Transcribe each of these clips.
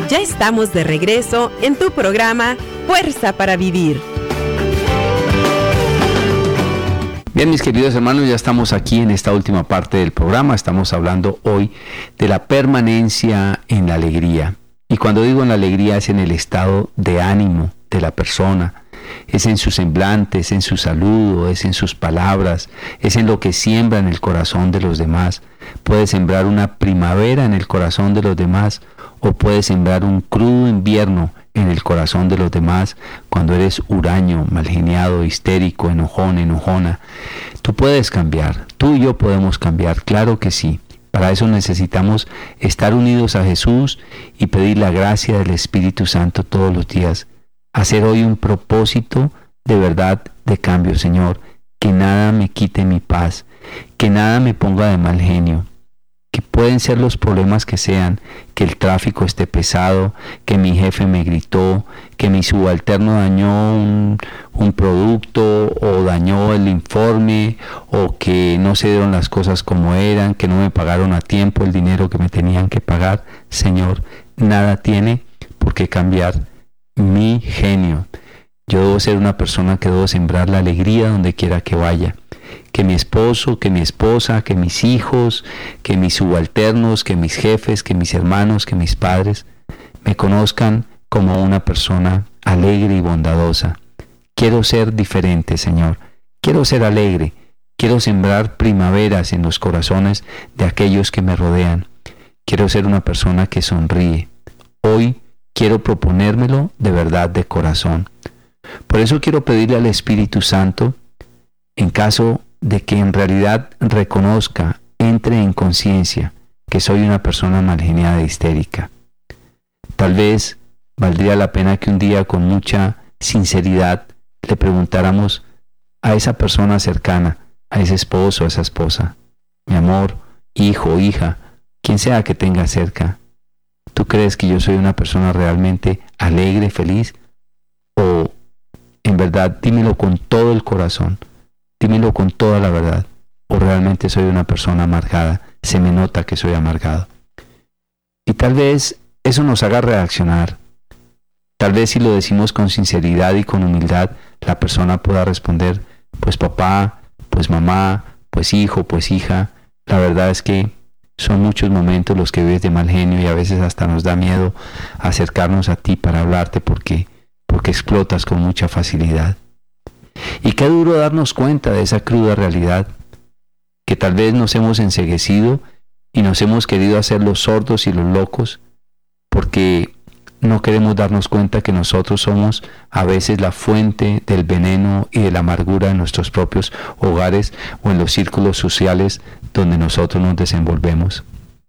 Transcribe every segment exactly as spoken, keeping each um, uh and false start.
Ya estamos de regreso en tu programa Fuerza para Vivir. Bien, mis queridos hermanos, ya estamos aquí en esta última parte del programa. Estamos hablando hoy de la permanencia en la alegría. Y cuando digo en la alegría es en el estado de ánimo de la persona. Es en su semblante, es en su saludo, es en sus palabras, es en lo que siembra en el corazón de los demás. Puede sembrar una primavera en el corazón de los demás o puede sembrar un crudo invierno en el corazón de los demás cuando eres huraño, malgeniado, histérico, enojón, enojona. Tú puedes cambiar, tú y yo podemos cambiar, claro que sí. Para eso necesitamos estar unidos a Jesús y pedir la gracia del Espíritu Santo todos los días. Hacer hoy un propósito de verdad de cambio, Señor. Que nada me quite mi paz, que nada me ponga de mal genio. Que pueden ser los problemas que sean, que el tráfico esté pesado, que mi jefe me gritó, que mi subalterno dañó un, un producto o dañó el informe o que no se dieron las cosas como eran, que no me pagaron a tiempo el dinero que me tenían que pagar. Señor, nada tiene por qué cambiar mi genio. Yo debo ser una persona que debo sembrar la alegría donde quiera que vaya. Que mi esposo, que mi esposa, que mis hijos, que mis subalternos, que mis jefes, que mis hermanos, que mis padres me conozcan como una persona alegre y bondadosa. Quiero ser diferente, Señor. Quiero ser alegre. Quiero sembrar primaveras en los corazones de aquellos que me rodean. Quiero ser una persona que sonríe. Hoy quiero proponérmelo de verdad de corazón. Por eso quiero pedirle al Espíritu Santo, en caso de que en realidad reconozca, entre en conciencia que soy una persona malgeniada e histérica. Tal vez valdría la pena que un día con mucha sinceridad le preguntáramos a esa persona cercana, a ese esposo, a esa esposa: mi amor, hijo, hija, quien sea que tenga cerca, ¿tú crees que yo soy una persona realmente alegre, feliz? O en verdad, dímelo con todo el corazón, dímelo con toda la verdad. O realmente soy una persona amargada, se me nota que soy amargado. Y tal vez eso nos haga reaccionar. Tal vez si lo decimos con sinceridad y con humildad, la persona pueda responder: pues papá, pues mamá, pues hijo, pues hija, la verdad es que son muchos momentos los que vives de mal genio y a veces hasta nos da miedo acercarnos a ti para hablarte porque, porque explotas con mucha facilidad. Y qué duro darnos cuenta de esa cruda realidad, que tal vez nos hemos enceguecido y nos hemos querido hacer los sordos y los locos porque no queremos darnos cuenta que nosotros somos a veces la fuente del veneno y de la amargura en nuestros propios hogares o en los círculos sociales donde nosotros nos desenvolvemos.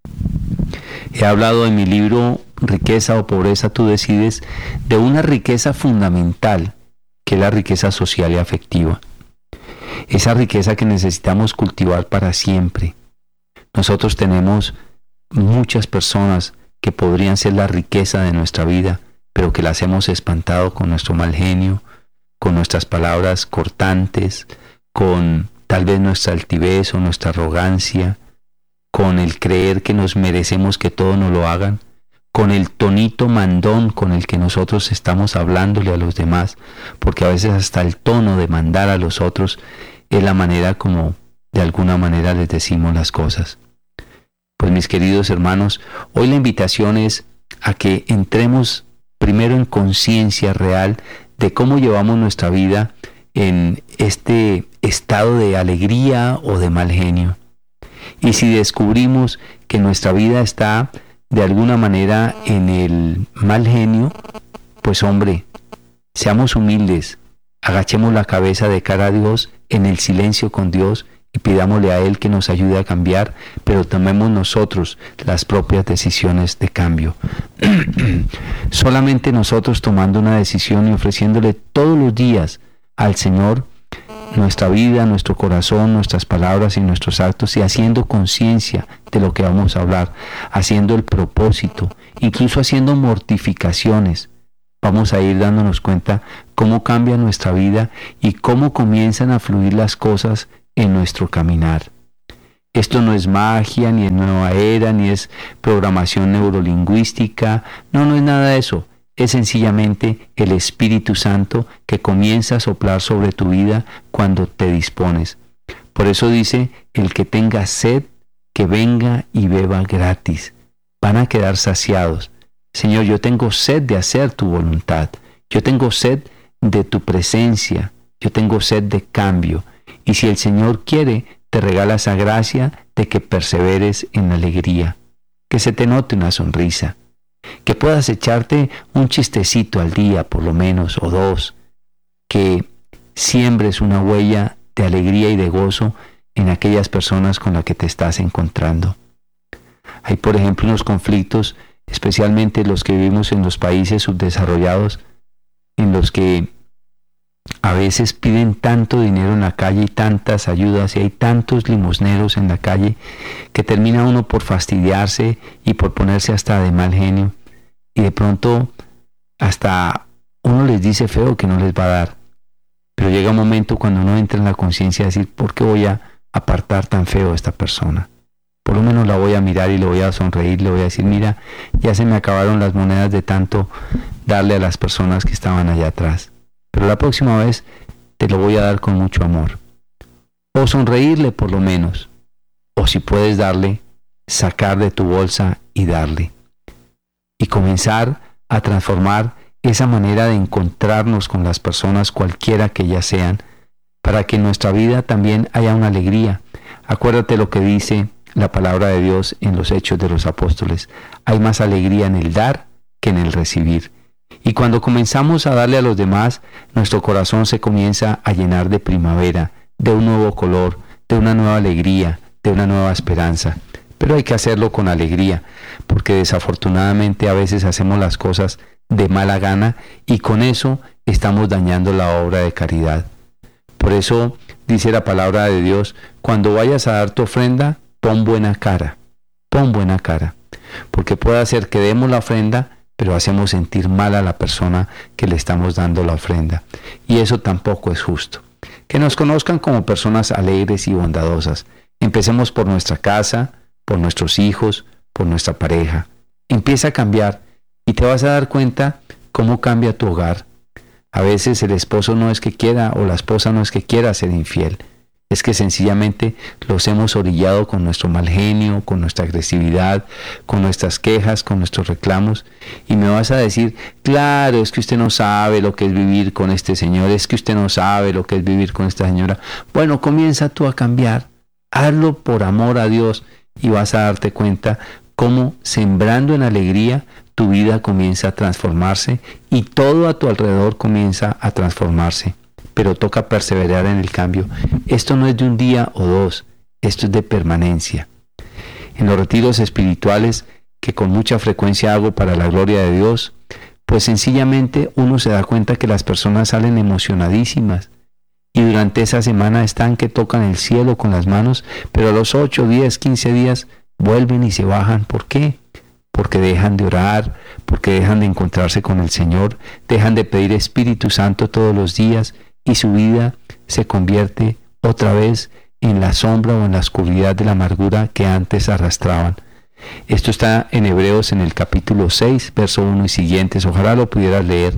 He hablado en mi libro Riqueza o Pobreza, tú decides, de una riqueza fundamental que es la riqueza social y afectiva. Esa riqueza que necesitamos cultivar para siempre. Nosotros tenemos muchas personas que podrían ser la riqueza de nuestra vida, pero que las hemos espantado con nuestro mal genio, con nuestras palabras cortantes, con tal vez nuestra altivez o nuestra arrogancia, con el creer que nos merecemos que todo nos lo hagan, con el tonito mandón con el que nosotros estamos hablándole a los demás, porque a veces hasta el tono de mandar a los otros es la manera como de alguna manera les decimos las cosas. Pues mis queridos hermanos, hoy la invitación es a que entremos primero en conciencia real de cómo llevamos nuestra vida en este estado de alegría o de mal genio. Y si descubrimos que nuestra vida está de alguna manera en el mal genio, pues hombre, seamos humildes, agachemos la cabeza de cara a Dios en el silencio con Dios y pidámosle a Él que nos ayude a cambiar, pero tomemos nosotros las propias decisiones de cambio. Solamente nosotros tomando una decisión y ofreciéndole todos los días al Señor nuestra vida, nuestro corazón, nuestras palabras y nuestros actos, y haciendo conciencia de lo que vamos a hablar, haciendo el propósito, incluso haciendo mortificaciones, vamos a ir dándonos cuenta cómo cambia nuestra vida y cómo comienzan a fluir las cosas en nuestro caminar. Esto no es magia, ni es nueva era, ni es programación neurolingüística. No, no es nada de eso. Es sencillamente el Espíritu Santo que comienza a soplar sobre tu vida cuando te dispones. Por eso dice, el que tenga sed, que venga y beba gratis. Van a quedar saciados. Señor, yo tengo sed de hacer tu voluntad. Yo tengo sed de tu presencia. Yo tengo sed de cambio. Y si el Señor quiere, te regala esa gracia de que perseveres en la alegría. Que se te note una sonrisa. Que puedas echarte un chistecito al día, por lo menos, o dos. Que siembres una huella de alegría y de gozo en aquellas personas con las que te estás encontrando. Hay, por ejemplo, unos conflictos, especialmente los que vivimos en los países subdesarrollados, en los que a veces piden tanto dinero en la calle y tantas ayudas y hay tantos limosneros en la calle que termina uno por fastidiarse y por ponerse hasta de mal genio, y de pronto hasta uno les dice feo que no les va a dar. Pero llega un momento cuando uno entra en la conciencia de decir, ¿por qué voy a apartar tan feo a esta persona? Por lo menos la voy a mirar y le voy a sonreír, le voy a decir, mira, ya se me acabaron las monedas de tanto darle a las personas que estaban allá atrás. Pero la próxima vez te lo voy a dar con mucho amor. O sonreírle por lo menos. O si puedes darle, sacar de tu bolsa y darle. Y comenzar a transformar esa manera de encontrarnos con las personas, cualquiera que ellas sean, para que en nuestra vida también haya una alegría. Acuérdate lo que dice la palabra de Dios en los Hechos de los Apóstoles. Hay más alegría en el dar que en el recibir. Y cuando comenzamos a darle a los demás, nuestro corazón se comienza a llenar de primavera, de un nuevo color, de una nueva alegría, de una nueva esperanza. Pero hay que hacerlo con alegría, porque desafortunadamente a veces hacemos las cosas de mala gana y con eso estamos dañando la obra de caridad. Por eso dice la palabra de Dios, cuando vayas a dar tu ofrenda, pon buena cara, pon buena cara, porque puede hacer que demos la ofrenda, pero hacemos sentir mal a la persona que le estamos dando la ofrenda. Y eso tampoco es justo. Que nos conozcan como personas alegres y bondadosas. Empecemos por nuestra casa, por nuestros hijos, por nuestra pareja. Empieza a cambiar y te vas a dar cuenta cómo cambia tu hogar. A veces el esposo no es que quiera o la esposa no es que quiera ser infiel. Es que sencillamente los hemos orillado con nuestro mal genio, con nuestra agresividad, con nuestras quejas, con nuestros reclamos. Y me vas a decir, claro, es que usted no sabe lo que es vivir con este señor, es que usted no sabe lo que es vivir con esta señora. Bueno, comienza tú a cambiar, hazlo por amor a Dios y vas a darte cuenta cómo sembrando en alegría tu vida comienza a transformarse y todo a tu alrededor comienza a transformarse. Pero toca perseverar en el cambio. Esto no es de un día o dos, esto es de permanencia. En los retiros espirituales que con mucha frecuencia hago para la gloria de Dios, pues sencillamente uno se da cuenta que las personas salen emocionadísimas y durante esa semana están que tocan el cielo con las manos, pero a los ocho, diez, quince días vuelven y se bajan. ¿Por qué? Porque dejan de orar, porque dejan de encontrarse con el Señor, dejan de pedir Espíritu Santo todos los días y su vida se convierte otra vez en la sombra o en la oscuridad de la amargura que antes arrastraban. Esto está en Hebreos en el capítulo seis, verso uno y siguientes. Ojalá lo pudieras leer.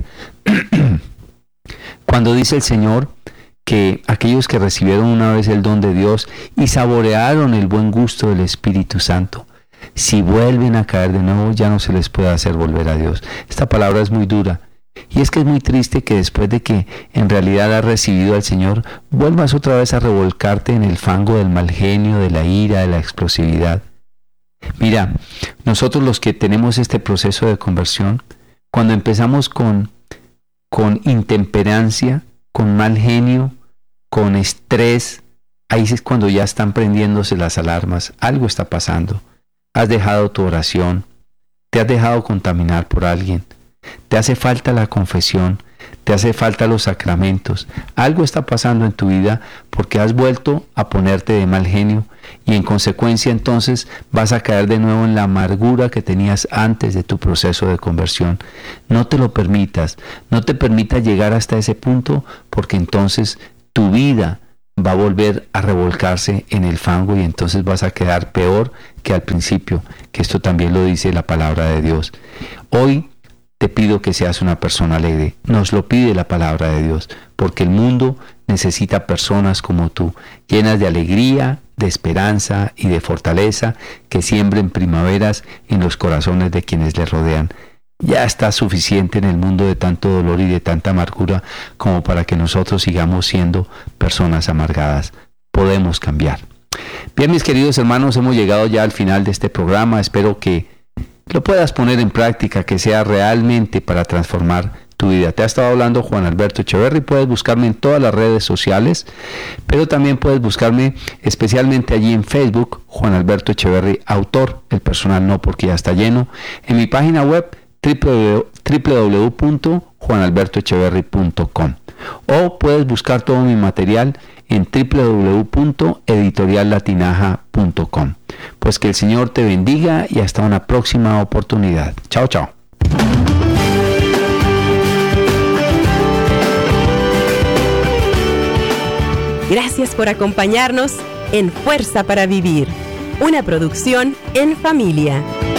Cuando dice el Señor que aquellos que recibieron una vez el don de Dios y saborearon el buen gusto del Espíritu Santo, si vuelven a caer de nuevo, ya no se les puede hacer volver a Dios. Esta palabra es muy dura. Y es que es muy triste que después de que en realidad has recibido al Señor, vuelvas otra vez a revolcarte en el fango del mal genio, de la ira, de la explosividad. Mira, nosotros los que tenemos este proceso de conversión, cuando empezamos con, con intemperancia, con mal genio, con estrés, ahí es cuando ya están prendiéndose las alarmas. Algo está pasando. Has dejado tu oración, te has dejado contaminar por alguien. Te hace falta la confesión, te hace falta los sacramentos. Algo está pasando en tu vida porque has vuelto a ponerte de mal genio y en consecuencia entonces vas a caer de nuevo en la amargura que tenías antes de tu proceso de conversión. No te lo permitas, no te permitas llegar hasta ese punto porque entonces tu vida va a volver a revolcarse en el fango y entonces vas a quedar peor que al principio, que esto también lo dice la palabra de Dios. Hoy te pido que seas una persona alegre, nos lo pide la palabra de Dios, porque el mundo necesita personas como tú, llenas de alegría, de esperanza y de fortaleza, que siembren primaveras en los corazones de quienes les rodean. Ya está suficiente en el mundo de tanto dolor y de tanta amargura como para que nosotros sigamos siendo personas amargadas. Podemos cambiar. Bien, mis queridos hermanos, hemos llegado ya al final de este programa. Espero que lo puedas poner en práctica, que sea realmente para transformar tu vida. Te ha estado hablando Juan Alberto Echeverry. Puedes buscarme en todas las redes sociales, pero también puedes buscarme especialmente allí en Facebook, Juan Alberto Echeverry, autor. El personal no, porque ya está lleno. En mi página web, w w w punto juan alberto echeverry punto com, o puedes buscar todo mi material en w w w punto editorial latinaja punto com. Pues que el Señor te bendiga y hasta una próxima oportunidad. Chao, chao. Gracias por acompañarnos en Fuerza para Vivir, una producción en familia.